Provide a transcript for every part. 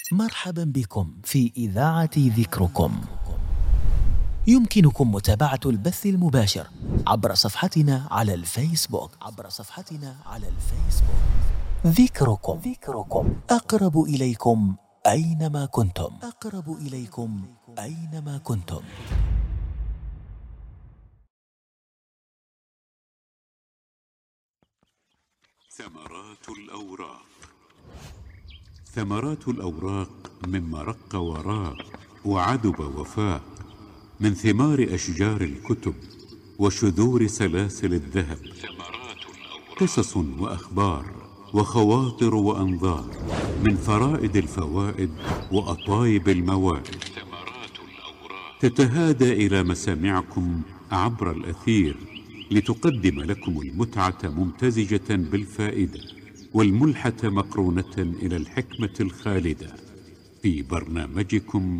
مرحبا بكم في إذاعة ذكركم. يمكنكم متابعة البث المباشر عبر صفحتنا على الفيسبوك. ذكركم أقرب إليكم أينما كنتم. ثمرات الأوراق مما رق وراق وعذب وفاق، من ثمار أشجار الكتب وشذور سلاسل الذهب، قصص وأخبار وخواطر وأنظار، من فرائد الفوائد وأطايب الموائد، تتهادى إلى مسامعكم عبر الأثير لتقدم لكم المتعة ممتزجة بالفائدة، والملحة مقرونة إلى الحكمة الخالدة، في برنامجكم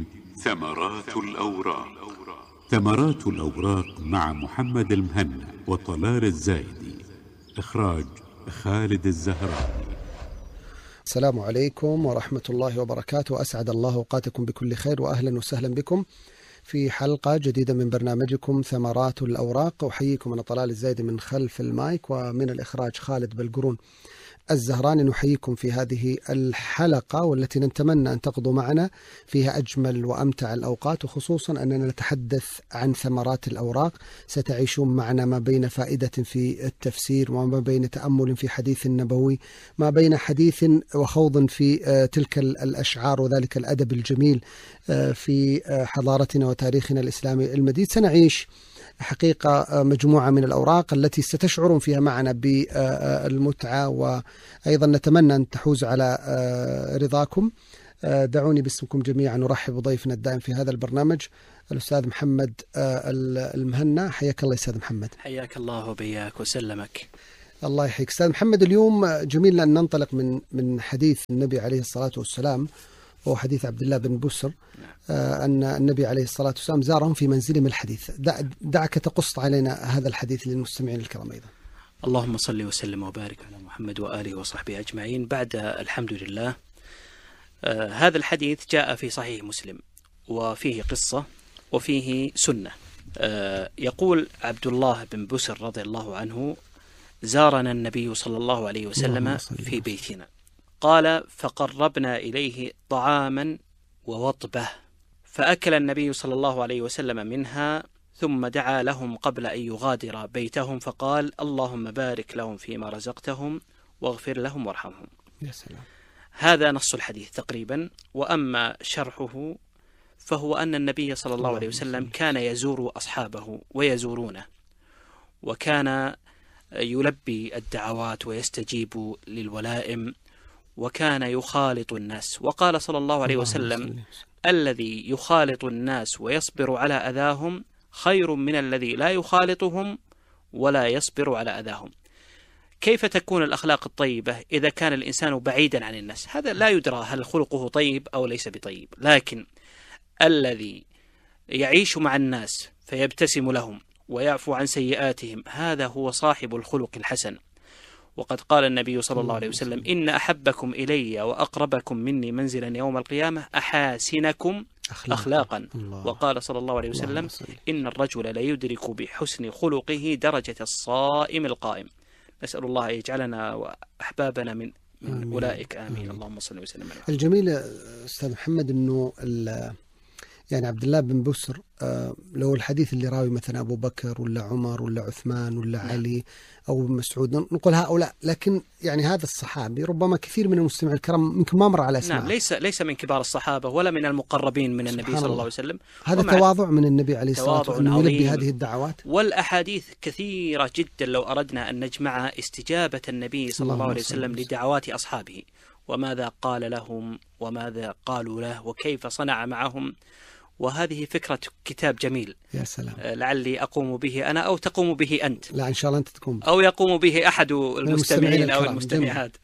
ثمرات الأوراق مع محمد المهنا وطلال الزايدي. إخراج خالد الزهراني. السلام عليكم ورحمة الله وبركاته، أسعد الله أوقاتكم بكل خير، وأهلا وسهلا بكم في حلقة جديدة من برنامجكم ثمرات الأوراق. أحييكم أنا طلال الزايدي من خلف المايك، ومن الإخراج خالد بالقرون الزهراني. نحييكم في هذه الحلقة والتي نتمنى أن تقضوا معنا فيها أجمل وأمتع الأوقات، وخصوصا أننا نتحدث عن ثمرات الأوراق. ستعيشون معنا ما بين فائدة في التفسير، وما بين تأمل في حديث النبوي، ما بين حديث وخوض في تلك الأشعار وذلك الأدب الجميل في حضارتنا وتاريخنا الإسلامي المديد. سنعيش حقيقة مجموعة من الأوراق التي ستشعرون فيها معنا بالمتعة، وأيضا نتمنى أن تحوز على رضاكم. دعوني باسمكم جميعا نرحب بضيفنا الدائم في هذا البرنامج الأستاذ محمد المهنا. حياك الله أستاذ محمد. حياك الله وبياك وسلمك. الله يحييك أستاذ محمد. اليوم جميل أن ننطلق من حديث النبي عليه الصلاة والسلام، وهو حديث عبد الله بن بسر، أن النبي عليه الصلاة والسلام زارهم في منزلهم الحديث. دعك تقص علينا هذا الحديث للمستمعين الكرام أيضا. اللهم صل وسلم وبارك على محمد وآله وصحبه أجمعين. بعد الحمد لله، هذا الحديث جاء في صحيح مسلم، وفيه قصة وفيه سنة. يقول عبد الله بن بسر رضي الله عنه: زارنا النبي صلى الله عليه وسلم في بيتنا، قال: فقربنا إليه طعاما ووطبه، فأكل النبي صلى الله عليه وسلم منها، ثم دعا لهم قبل أن يغادر بيتهم فقال: اللهم بارك لهم فيما رزقتهم واغفر لهم وارحمهم. يا سلام. هذا نص الحديث تقريبا. وأما شرحه فهو أن النبي صلى الله عليه وسلم كان يزور أصحابه ويزورونه، وكان يلبي الدعوات ويستجيب للولائم، وكان يخالط الناس. وقال صلى الله عليه وسلم: الذي يخالط الناس ويصبر على أذاهم خير من الذي لا يخالطهم ولا يصبر على أذاهم. كيف تكون الأخلاق الطيبة إذا كان الإنسان بعيدا عن الناس؟ هذا لا يدرى هل خلقه طيب أو ليس بطيب، لكن الذي يعيش مع الناس فيبتسم لهم ويعفو عن سيئاتهم، هذا هو صاحب الخلق الحسن. وقد قال النبي صلى الله عليه وسلم: إن أحبكم إلي وأقربكم مني منزلا يوم القيامة أحاسنكم أخلاقا. وقال صلى الله عليه وسلم: إن الرجل لا يدرك بحسن خلقه درجة الصائم القائم. نسأل الله يجعلنا وأحبابنا من أولئك. آمين. اللهم صل وسلم على. الجميل أستاذ محمد أنه يعني عبد الله بن بسر لو الحديث اللي راوي مثلا أبو بكر ولا عمر ولا عثمان ولا علي أو مسعود، نقول هؤلاء، لكن يعني هذا الصحابي ربما كثير من المستمعين الكرام يمكن ما مر على اسمه. نعم، ليس من كبار الصحابة ولا من المقربين من النبي صلى الله عليه وسلم. هذا تواضع من النبي عليه الصلاة والسلام أنه يلبي هذه الدعوات. والأحاديث كثيرة جدا لو أردنا أن نجمع استجابة النبي صلى الله عليه وسلم لدعوات أصحابه، وماذا قال لهم وماذا قالوا له وكيف صنع معهم. وهذه فكرة كتاب جميل. يا سلام. لعلي أقوم به أنا أو تقوم به أنت. لا، إن شاء الله أنت تقوم به. أو يقوم به أحد المستمعين أو المستمعات.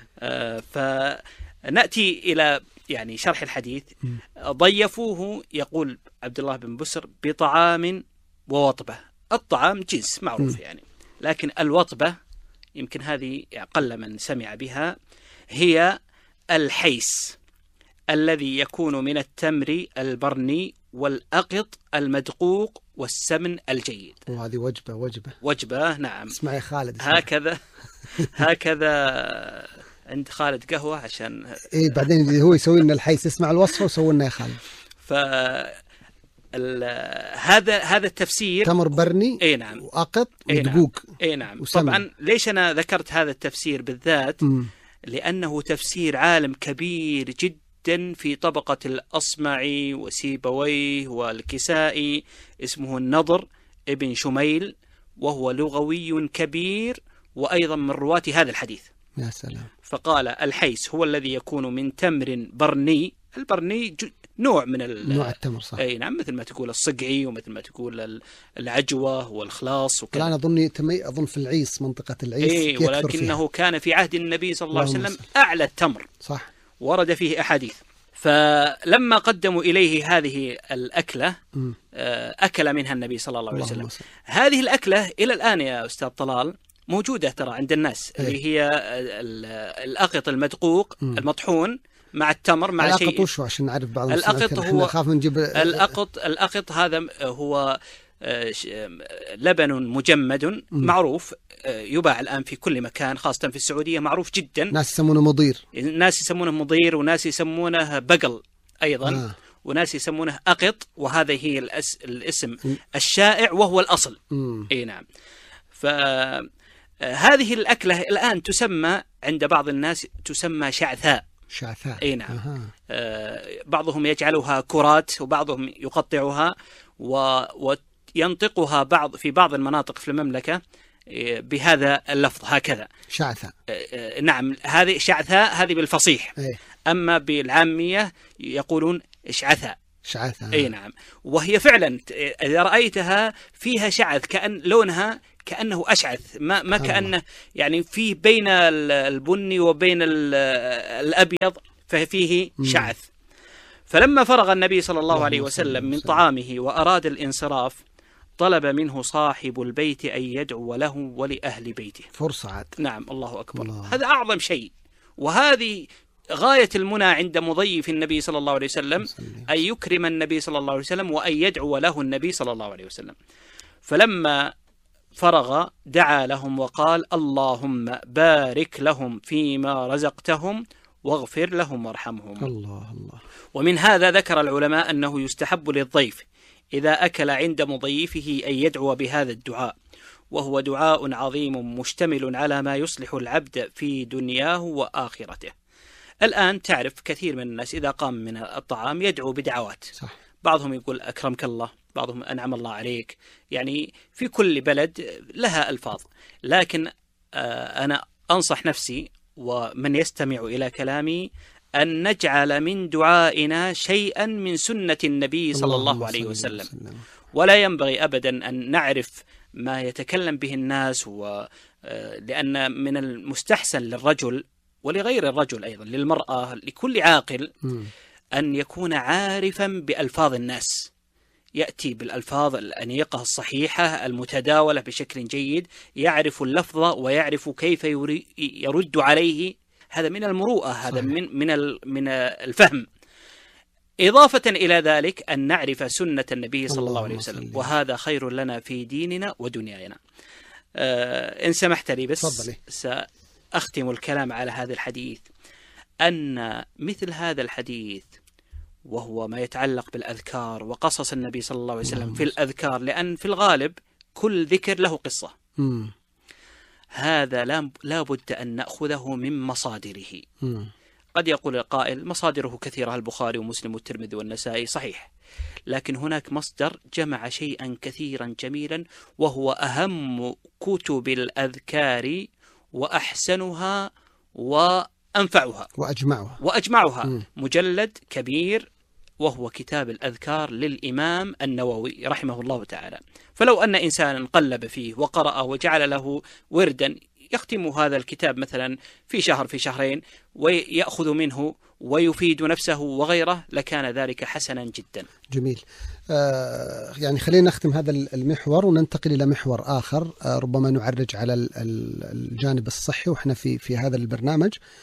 فنأتي إلى يعني شرح الحديث. ضيفوه، يقول عبد الله بن بسر، بطعام ووطبة. الطعام جنس معروف يعني، لكن الوطبة يمكن هذه قل من سمع بها، هي الحيس الذي يكون من التمر البرني والأقط المدقوق والسمن الجيد. وهذه وجبة نعم. اسمع يا خالد، هكذا عند خالد قهوة عشان بعدين هو يسوي لنا الحيس، اسمع الوصفة وسوي لنا يا خالد. هذا التفسير تمر برني نعم، وأقط ودقوق نعم. طبعا ليش أنا ذكرت هذا التفسير بالذات؟ لأنه تفسير عالم كبير جدا في طبقة الأصمعي وسيبويه والكسائي، اسمه النضر ابن شميل، وهو لغوي كبير وأيضا من رواة هذا الحديث. يا سلام. فقال الحيس هو الذي يكون من تمر برني. البرني نوع من نوع التمر، صح. أي نعم، مثل ما تقول الصقعي ومثل ما تقول العجوة والخلاص وكذا. الآن أظن في العيس، منطقة العيس، ولكنه فيها. كان في عهد النبي صلى الله عليه وسلم أعلى التمر، صح. ورد فيه أحاديث. فلما قدموا إليه هذه الأكلة أكل منها النبي صلى الله عليه وسلم. هذه الأكلة إلى الآن يا أستاذ طلال موجودة ترى عند الناس، اللي هي الأقط المدقوق المطحون مع التمر مع شيء. الأقط وشو عشان نعرف بعض الأقط هو نخاف نجيب الأقط هذا هو لبن مجمد معروف، يباع الآن في كل مكان، خاصة في السعودية معروف جدا. ناس يسمونه مضير، وناس يسمونه بقل أيضا، وناس يسمونه أقط، وهذا هي الاسم الشائع وهو الأصل. نعم. فهذه الأكلة الآن تسمى عند بعض الناس تسمى شعثاء. نعم. بعضهم يجعلها كرات وبعضهم يقطعها وينطقها في بعض المناطق في المملكة بهذا اللفظ هكذا، شعثاء. نعم، هذه شعثاء هذه بالفصيح. أما بالعامية يقولون شعثاء. نعم. وهي فعلا إذا رأيتها فيها شعث، كأن لونها كأنه أشعث، ما كأنه يعني فيه بين البني وبين الأبيض، ففيه شعث. فلما فرغ النبي صلى الله عليه وسلم من طعامه وأراد الانصراف، طلب منه صاحب البيت أن يدعو له ولأهل بيته. فرصة عاد. نعم، الله أكبر. هذا أعظم شيء، وهذه غاية المنى عند مضيف النبي صلى الله عليه وسلم، أن يكرم النبي صلى الله عليه وسلم وأن يدعو له النبي صلى الله عليه وسلم. فلما فرغ دعا لهم وقال: اللهم بارك لهم فيما رزقتهم واغفر لهم وارحمهم. الله. ومن هذا ذكر العلماء أنه يستحب للضيف إذا أكل عند مضيفه أن يدعو بهذا الدعاء، وهو دعاء عظيم مشتمل على ما يصلح العبد في دنياه وآخرته. الآن تعرف كثير من الناس إذا قام من الطعام يدعو بدعوات، صح. بعضهم يقول أكرمك الله، بعضهم أنعم الله عليك، يعني في كل بلد لها ألفاظ. لكن أنا أنصح نفسي ومن يستمع إلى كلامي أن نجعل من دعائنا شيئا من سنة النبي صلى الله عليه وسلم. ولا ينبغي أبدا أن نعرف ما يتكلم به الناس، لأن من المستحسن للرجل ولغير الرجل أيضا، للمرأة، لكل عاقل، أن يكون عارفا بألفاظ الناس، يأتي بالألفاظ الأنيقة الصحيحة المتداولة بشكل جيد، يعرف اللفظ ويعرف كيف يرد عليه. هذا من المروءة، هذا من الفهم. إضافة إلى ذلك أن نعرف سنة النبي صلى الله عليه وسلم، وهذا خير لنا في ديننا ودنيانا. إن سمحت لي بس سأختم الكلام على هذا الحديث، أن مثل هذا الحديث وهو ما يتعلق بالأذكار وقصص النبي صلى الله عليه وسلم في الأذكار، لأن في الغالب كل ذكر له قصة. هذا لا بد أن نأخذه من مصادره. قد يقول القائل مصادره كثيرة، البخاري ومسلم والترمذي والنسائي، صحيح، لكن هناك مصدر جمع شيئا كثيرا جميلا، وهو أهم كتب الأذكار وأحسنها وأنفعها وأجمعها مجلد كبير، وهو كتاب الأذكار للإمام النووي رحمه الله تعالى. فلو أن إنسانا قلب فيه وقرأ وجعل له وردا يختم هذا الكتاب مثلا في شهر في شهرين، ويأخذ منه ويفيد نفسه وغيره، لكان ذلك حسنا جدا. جميل. يعني خلينا نختم هذا المحور وننتقل إلى محور آخر، ربما نعرج على الجانب الصحي وإحنا في هذا البرنامج.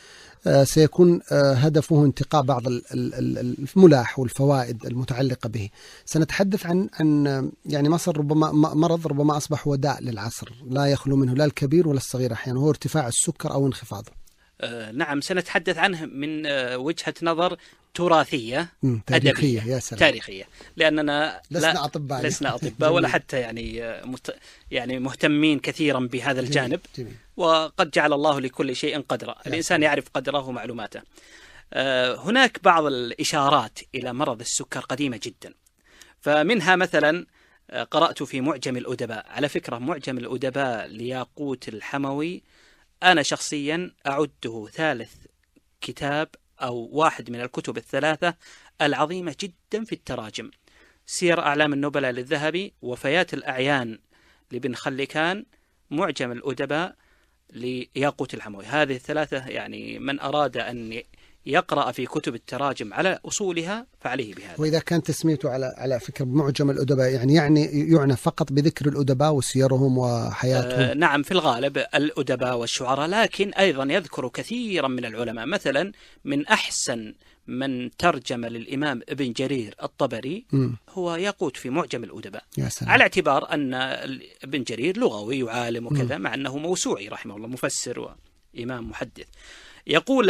سيكون هدفه انتقاء بعض الملاح والفوائد المتعلقة به. سنتحدث عن يعني مرض ربما أصبح وداء للعصر لا يخلو منه لا الكبير ولا الصغير أحيانا، هو ارتفاع السكر أو انخفاضه. نعم، سنتحدث عنه من وجهة نظر تراثية تاريخية. يا سلام. تاريخية، لأننا لسنا أطباء ولا حتى يعني مهتمين كثيرا بهذا الجانب. جميل. وقد جعل الله لكل شيء قدرا، الإنسان يعرف قدره ومعلوماته. هناك بعض الإشارات إلى مرض السكر قديمة جدا، فمنها مثلا قرأت في معجم الأدباء، على فكرة معجم الأدباء لياقوت الحموي أنا شخصيا أعده ثالث كتاب أو واحد من الكتب الثلاثة العظيمة جدا في التراجم: سير أعلام النبلاء للذهبي، وفيات الأعيان لابن خلكان، معجم الأدباء لياقوت الحموي. هذه الثلاثة يعني من أراد أن يقرأ في كتب التراجم على أصولها فعليه بهذا. وإذا كان تسميته على فكرة معجم الأدباء يعني يعنى فقط بذكر الأدباء وسيرهم وحياتهم؟ نعم، في الغالب الأدباء والشعراء، لكن أيضا يذكر كثيرا من العلماء. مثلا من أحسن من ترجم للإمام ابن جرير الطبري هو ياقوت في معجم الأدباء، على اعتبار أن ابن جرير لغوي وعالم وكذا، مع أنه موسوعي رحمه الله، مفسر وإمام محدث. يقول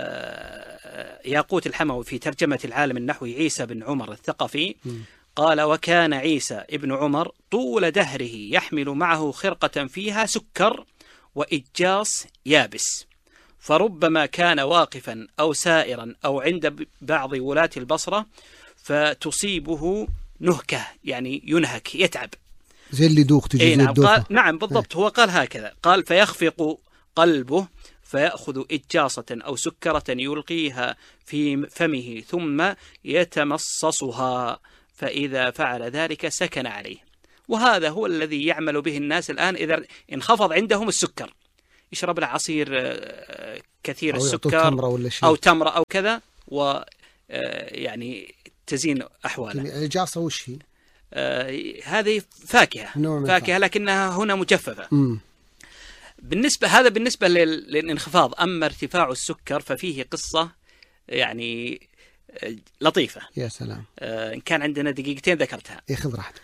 ياقوت الحموي في ترجمة العالم النحوي عيسى بن عمر الثقفي قال: وكان عيسى ابن عمر طول دهره يحمل معه خرقة فيها سكر وإجاص يابس، فربما كان واقفا أو سائرا أو عند بعض ولاة البصرة فتصيبه نهكة، يعني ينهك يتعب زي اللي دوق تجي زي الدوخة. نعم بالضبط، هو قال هكذا، قال: فيخفق قلبه فيأخذ إجاصة أو سكرة يلقيها في فمه ثم يتمصصها، فإذا فعل ذلك سكن عليه. وهذا هو الذي يعمل به الناس الآن إذا انخفض عندهم السكر، يشرب له عصير كثير أو السكر أو تمرة أو كذا، ويعني تزين أحواله. الإجاصة وش هي؟ هذه فاكهة لكنها هنا مجففة. بالنسبة للانخفاض. أما ارتفاع السكر ففيه قصة يعني لطيفة. يا سلام. إن كان عندنا دقيقتين ذكرتها. ياخذ راحته.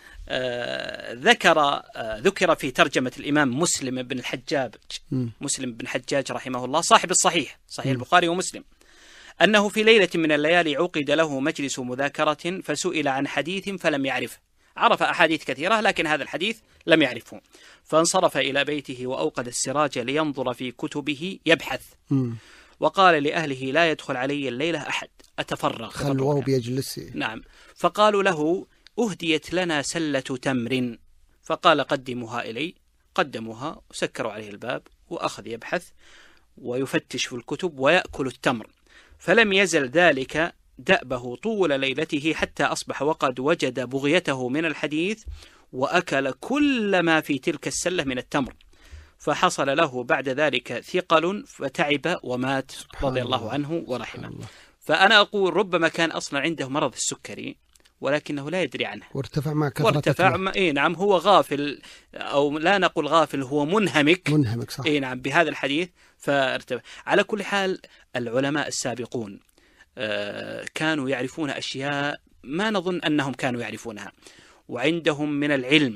ذكر في ترجمة الإمام مسلم بن الحجاج رحمه الله، صاحب الصحيح البخاري ومسلم، أنه في ليلة من الليالي عقد له مجلس مذاكرة فسئل عن حديث فلم يعرفه. عرف أحاديث كثيرة لكن هذا الحديث لم يعرفه، فانصرف إلى بيته وأوقد السراج لينظر في كتبه يبحث. وقال لأهله: لا يدخل علي الليلة أحد، أتفرغ. خلوه بيجلس. نعم. فقالوا له: أهديت لنا سلة تمر. فقال: قدموها إلي. قدموها وسكروا عليه الباب، وأخذ يبحث ويفتش في الكتب ويأكل التمر، فلم يزل ذلك دأبه طول ليلته حتى أصبح وقد وجد بغيته من الحديث، وأكل كل ما في تلك السلة من التمر، فحصل له بعد ذلك ثقل فتعب ومات رضي الله عنه ورحمه. فأنا أقول ربما كان أصلا عنده مرض السكري ولكنه لا يدري عنه، وارتفع مع كثرة نعم، هو غافل، أو لا نقول غافل، هو منهمك صح. نعم بهذا الحديث فارتفع. على كل حال العلماء السابقون كانوا يعرفون أشياء ما نظن أنهم كانوا يعرفونها، وعندهم من العلم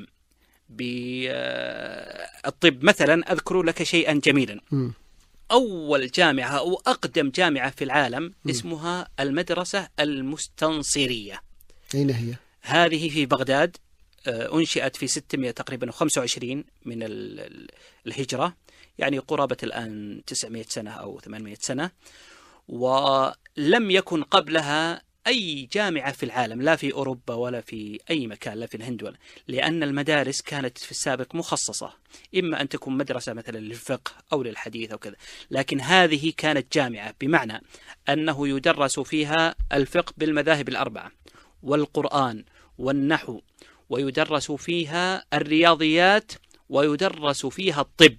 بالطب. مثلا أذكر لك شيئا جميلا. أول جامعة أو أقدم جامعة في العالم اسمها المدرسة المستنصرية. أين هي؟ هذه في بغداد، أنشئت في 625 من الهجرة، يعني قرابة الآن 900 سنة أو 800 سنة، ولم يكن قبلها أي جامعة في العالم، لا في أوروبا ولا في أي مكان، لا في الهند لأن المدارس كانت في السابق مخصصة، إما أن تكون مدرسة مثلا للفقه أو للحديث أو كذا، لكن هذه كانت جامعة، بمعنى أنه يدرس فيها الفقه بالمذاهب الأربعة والقرآن والنحو، ويدرس فيها الرياضيات، ويدرس فيها الطب.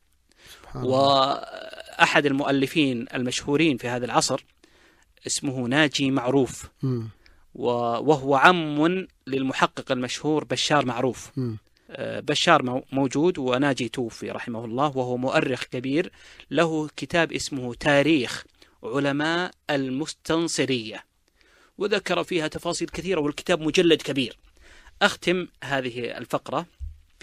وأحد المؤلفين المشهورين في هذا العصر اسمه ناجي معروف، وهو عم للمحقق المشهور بشار معروف. بشار موجود وناجي توفي رحمه الله، وهو مؤرخ كبير، له كتاب اسمه تاريخ علماء المستنصرية، وذكر فيها تفاصيل كثيرة، والكتاب مجلد كبير. أختم هذه الفقرة ب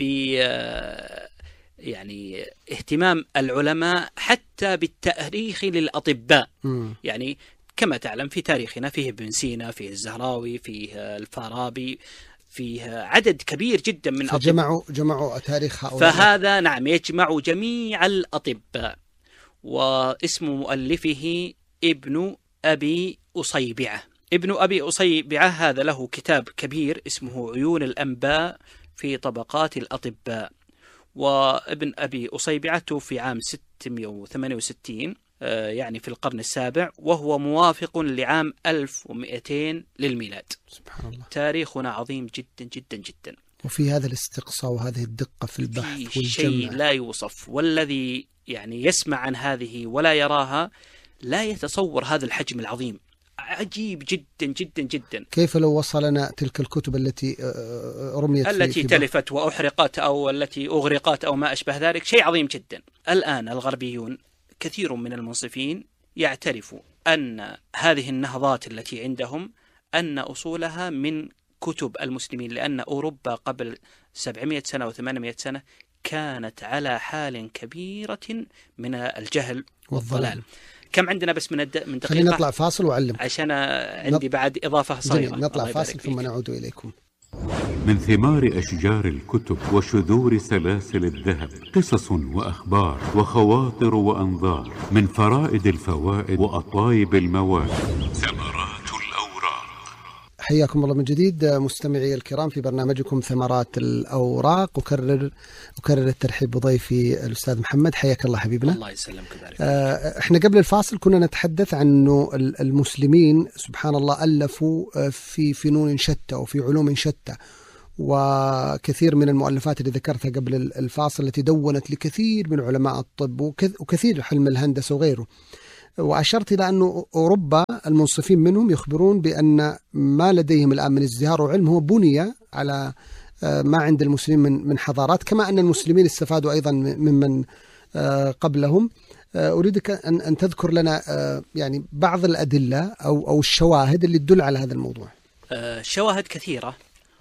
يعني اهتمام العلماء حتى بالتاريخ للأطباء. يعني كما تعلم في تاريخنا فيه ابن سينا، فيه الزهراوي، فيه الفارابي، فيه عدد كبير جدا من الأطباء. جمعوا تاريخ هؤلاء. فهذا نعم يجمع جميع الأطباء. واسم مؤلفه ابن أبي أصيبعة. ابن أبي أصيبعة هذا له كتاب كبير اسمه عيون الأنباء في طبقات الأطباء. وابن أبي أصيبعة توفي عام 668 يعني في القرن السابع، وهو موافق لعام 1200 للميلاد. سبحان الله. تاريخنا عظيم جدا جدا جدا، وفي هذا الاستقصاء وهذه الدقة في البحث والجمع شيء لا يوصف. والذي يعني يسمع عن هذه ولا يراها لا يتصور هذا الحجم العظيم. عجيب جدا جدا جدا. كيف لو وصلنا تلك الكتب التي رميت التي تلفت وأحرقت أو التي أغرقت أو ما أشبه ذلك، شيء عظيم جدا. الآن الغربيون كثير من المنصفين يعترفوا أن هذه النهضات التي عندهم أن أصولها من كتب المسلمين، لأن أوروبا قبل 700 سنة و800 سنة كانت على حال كبيرة من الجهل والضلال. كم عندنا بس من دقيقة؟ خلينا نطلع فاصل وأعلم، عشان عندي بعد إضافة صغيرة. نطلع فاصل ثم نعود إليكم. من ثمار أشجار الكتب وشذور سلاسل الذهب قصص وأخبار وخواطر وأنظار، من فرائد الفوائد وأطايب المواد. ثمرات الأوراق. حياكم الله من جديد مستمعي الكرام في برنامجكم ثمرات الأوراق. أكرر الترحيب بضيفي الأستاذ محمد. حياك الله حبيبنا. الله يسلمك ويبارك. احنا قبل الفاصل كنا نتحدث عن أنه المسلمين سبحان الله ألفوا في فنون شتى وفي علوم شتى، وكثير من المؤلفات اللي ذكرتها قبل الفاصل التي دونت لكثير من علماء الطب وكثير علم الهندسة وغيره. وأشرت إلى أن أوروبا المنصفين منهم يخبرون بأن ما لديهم الآن من ازدهار وعلم هو بني على ما عند المسلمين من حضارات، كما أن المسلمين استفادوا أيضا ممن قبلهم. أريدك أن تذكر لنا يعني بعض الأدلة أو الشواهد اللي تدل على هذا الموضوع. شواهد كثيرة،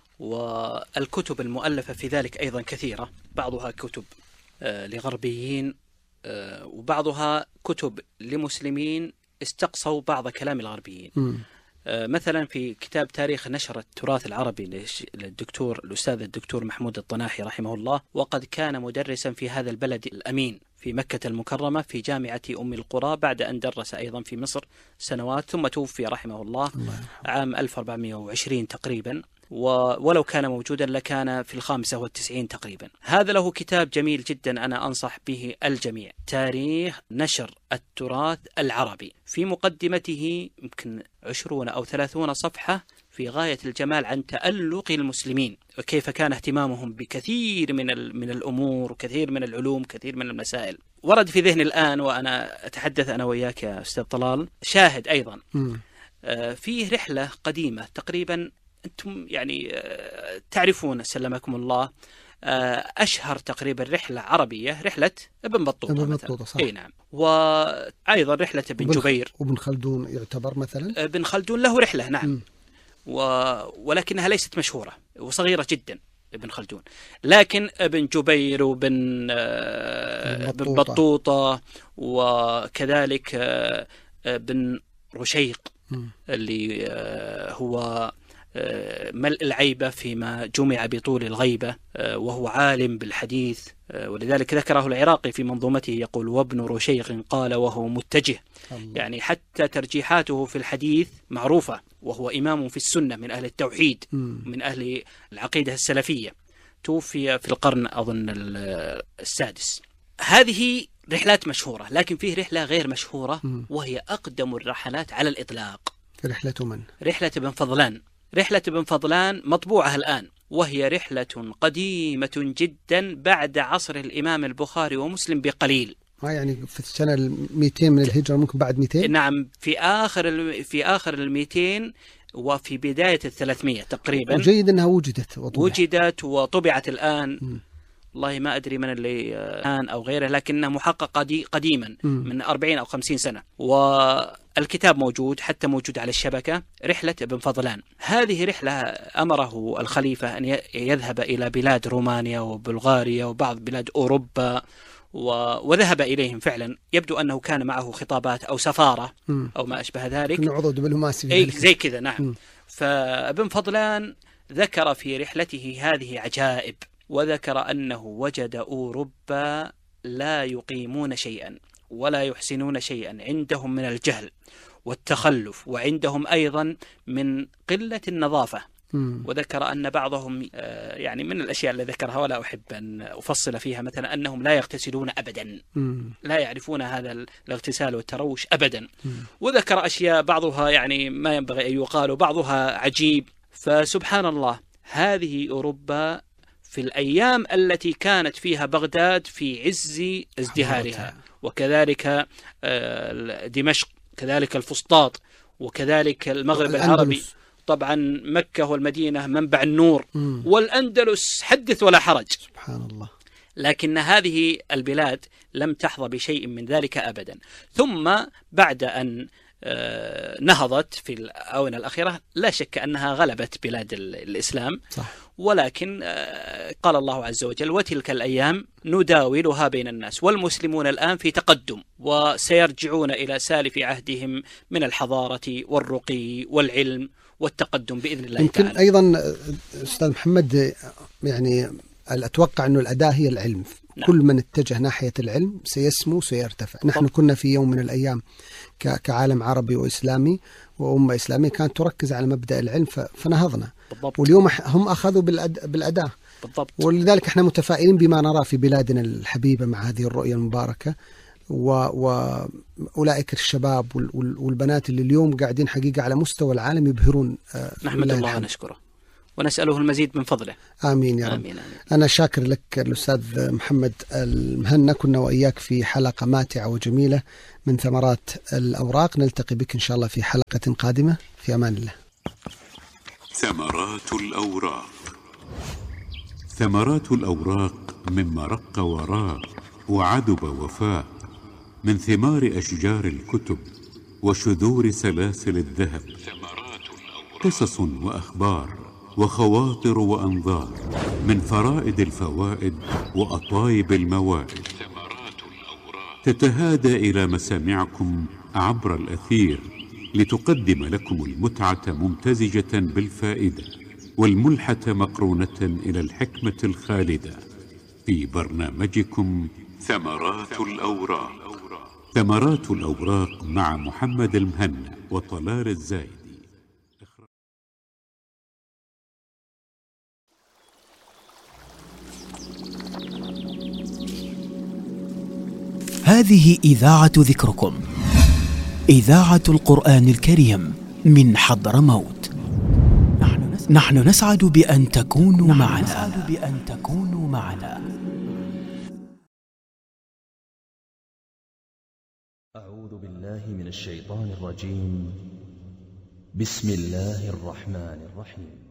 والكتب المؤلفة في ذلك أيضا كثيرة، بعضها كتب لغربيين وبعضها كتب لمسلمين استقصوا بعض كلام الغربيين. مثلا في كتاب تاريخ نشر التراث العربي الأستاذ الدكتور محمود الطناحي رحمه الله، وقد كان مدرسا في هذا البلد الأمين في مكة المكرمة في جامعة أم القرى، بعد أن درس أيضا في مصر سنوات، ثم توفي رحمه الله عام 1420 تقريبا، ولو كان موجودا لكان في 95 تقريبا. هذا له كتاب جميل جدا أنا أنصح به الجميع، تاريخ نشر التراث العربي. في مقدمته يمكن 20 أو 30 صفحة في غاية الجمال عن تألق المسلمين، وكيف كان اهتمامهم بكثير من الأمور وكثير من العلوم، كثير من المسائل. ورد في ذهني الآن وأنا أتحدث أنا وياك يا أستاذ طلال شاهد أيضا. فيه رحلة قديمة تقريبا أنتم يعني تعرفون سلمكم الله، أشهر تقريبا رحلة عربية رحلة ابن بطوطة صح. أي نعم. وأيضا رحلة ابن جبير وابن خلدون يعتبر مثلا. ابن خلدون له رحلة نعم. ولكنها ليست مشهورة وصغيرة جدا ابن خلدون، لكن ابن جبير وابن بطوطة وكذلك ابن رشيق اللي هو ملء العيبة فيما جمع بطول الغيبة، وهو عالم بالحديث، ولذلك ذكره العراقي في منظومته يقول: وابن رشيق قال وهو متجه. يعني حتى ترجيحاته في الحديث معروفة، وهو إمام في السنة من أهل التوحيد من أهل العقيدة السلفية، توفي في القرن أظن السادس. هذه رحلات مشهورة، لكن فيه رحلة غير مشهورة وهي أقدم الرحلات على الإطلاق. رحلة من؟ رحلة ابن فضلان. رحلة ابن فضلان مطبوعة الآن، وهي رحلة قديمة جدا بعد عصر الإمام البخاري ومسلم بقليل. يعني في السنة 200 من الهجرة، ممكن بعد 200. نعم، في آخر 200 وفي بداية 300 تقريبا. وجيد أنها وجدت وطبعت وطبعت الآن. والله ما أدري من اللي الآن أو غيره، لكنه محقق قديما من 40 أو 50 سنة، والكتاب موجود حتى موجود على الشبكة، رحلة ابن فضلان. هذه رحلة أمره الخليفة أن يذهب إلى بلاد رومانيا وبلغاريا وبعض بلاد أوروبا، وذهب إليهم فعلا. يبدو أنه كان معه خطابات أو سفارة أو ما أشبه ذلك، عضو دبلوماسي زي كذا. نعم. فابن فضلان ذكر في رحلته هذه عجائب، وذكر أنه وجد أوروبا لا يقيمون شيئا ولا يحسنون شيئا، عندهم من الجهل والتخلف، وعندهم أيضا من قلة النظافة. وذكر أن بعضهم يعني من الأشياء اللي ذكرها ولا أحب أن أفصل فيها، مثلا أنهم لا يغتسلون أبدا، لا يعرفون هذا الاغتسال والتروش أبدا. وذكر أشياء بعضها يعني ما ينبغي أن يقال وبعضها عجيب. فسبحان الله، هذه أوروبا في الأيام التي كانت فيها بغداد في عز ازدهارها، وكذلك دمشق، كذلك الفسطاط، وكذلك المغرب العربي، طبعا مكة والمدينة منبع النور، والأندلس حدث ولا حرج. سبحان الله. لكن هذه البلاد لم تحظى بشيء من ذلك أبدا. ثم بعد أن نهضت في الآونة الأخيرة، لا شك أنها غلبت بلاد الإسلام، صح. ولكن قال الله عز وجل: وتلك الأيام نداولها بين الناس، والمسلمون الآن في تقدم، وسيرجعون إلى سالف عهدهم من الحضارة والرقي والعلم والتقدم بإذن الله يمكن تعالى. أيضا أستاذ محمد، يعني أتوقع أنه الأداة هي العلم. نعم. كل من اتجه ناحية العلم سيسمو سيرتفع. نحن كنا في يوم من الأيام كعالم عربي وإسلامي وأمة إسلامية كانت تركز على مبدأ العلم فنهضنا. بالضبط. واليوم هم أخذوا بالأداة. بالضبط. ولذلك احنا متفائلين بما نرى في بلادنا الحبيبة مع هذه الرؤية المباركة، وأولئك الشباب والبنات اللي اليوم قاعدين حقيقة على مستوى العالم يبهرون. نحمد الله ونشكره ونسأله المزيد من فضله. آمين يا رب. آمين. أنا شاكر لك الأستاذ محمد المهنا، كنا وإياك في حلقة ماتعة وجميلة من ثمرات الأوراق. نلتقي بك إن شاء الله في حلقة قادمة، في أمان الله. ثمرات الأوراق. ثمرات الأوراق مما رق وراق وعدب وفاق، من ثمار أشجار الكتب وشذور سلاسل الذهب. قصص وأخبار وخواطر وأنظار، من فرائد الفوائد وأطايب الموائد، تتهادى إلى مسامعكم عبر الأثير، لتقدم لكم المتعة ممتزجة بالفائدة، والملحة مقرونة إلى الحكمة الخالدة، في برنامجكم ثمرات الأوراق. ثمرات الأوراق مع محمد المهنا وطلال الزايدي. هذه إذاعة ذكركم، إذاعة القرآن الكريم من حضرموت. نحن نسعد بأن تكونوا معنا. أعوذ بالله من الشيطان الرجيم. بسم الله الرحمن الرحيم.